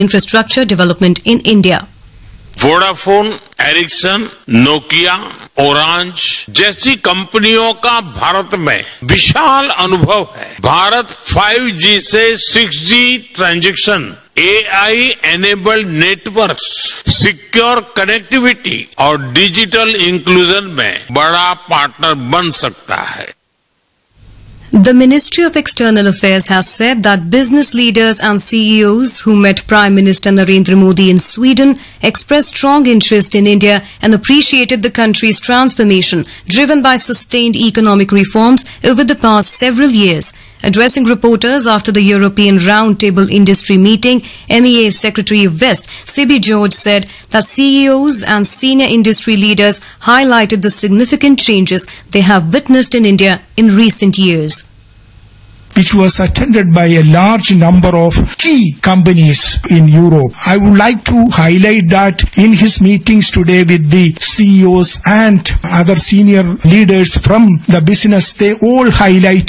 infrastructure development in India. Vodafone, Ericsson, Nokia, orange जैसी कंपनियों का भारत में विशाल अनुभव है। भारत 5G से 6G transaction, AI enabled networks, secure connectivity और डिजिटल इंक्लूजन में बड़ा पार्टनर बन सकता है। The Ministry of External Affairs has said that business leaders and CEOs who met Prime Minister Narendra Modi in Sweden expressed strong interest in India and appreciated the country's transformation driven by sustained economic reforms over the past several years. Addressing reporters after the European Roundtable Industry meeting, MEA Secretary of West, Sibi George, said that CEOs and senior industry leaders highlighted the significant changes they have witnessed in India in recent years. Which was attended by a large number of key companies in Europe. I would like to highlight that in his meetings today with the CEOs and other senior leaders from the business, they all highlighted